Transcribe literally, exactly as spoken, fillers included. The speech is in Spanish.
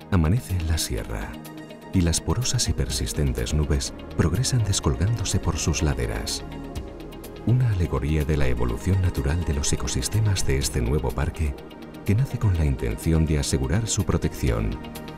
Amanece en la sierra y las porosas y persistentes nubes progresan descolgándose por sus laderas. Una alegoría de la evolución natural de los ecosistemas de este nuevo parque que nace con la intención de asegurar su protección